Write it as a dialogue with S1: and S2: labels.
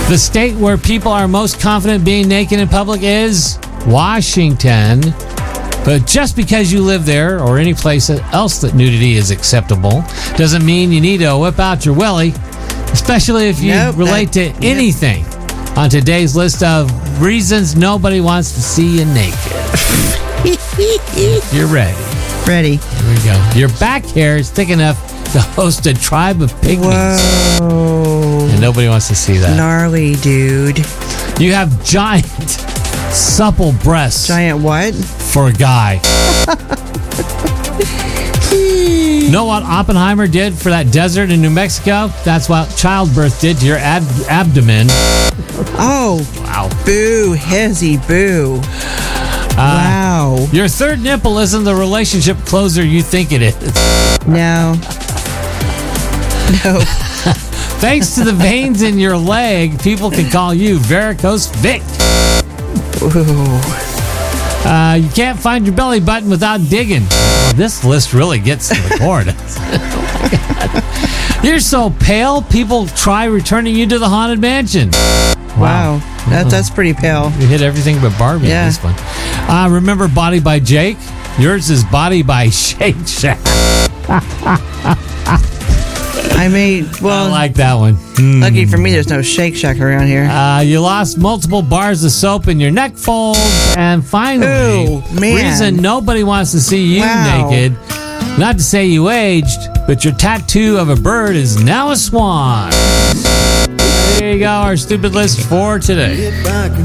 S1: The state where people are most confident being naked in public is Washington. But just because you live there or any place else that nudity is acceptable doesn't mean you need to whip out your willy, especially if you relate to anything on today's list of reasons nobody wants to see you naked. You're ready.
S2: Ready.
S1: Here we go. Your back hair is thick enough to host a tribe of pygmies.
S2: Whoa.
S1: And nobody wants to see that.
S2: Gnarly, dude.
S1: You have giant, supple breasts.
S2: Giant what?
S1: For a guy. Know what Oppenheimer did for that desert in New Mexico? That's what childbirth did to your abdomen.
S2: Oh.
S1: Wow.
S2: Boo, hezzy, boo. Wow.
S1: Your third nipple isn't the relationship closer you think it is.
S2: No. No.
S1: Thanks to the veins in your leg, people can call you Varicose Vic.
S2: Ooh.
S1: You can't find your belly button without digging. This list really gets to the core. You're so pale, people try returning you to the Haunted Mansion.
S2: Wow. That's pretty pale.
S1: You hit everything but Barbie in this one. Remember Body by Jake? Yours is Body by Shake Shack.
S2: I
S1: like that one.
S2: Lucky for me, there's no Shake Shack around here.
S1: You lost multiple bars of soap in your neck folds. And finally, reason nobody wants to see you naked. Not to say you aged, but your tattoo of a bird is now a swan. There you go, our stupid list for today.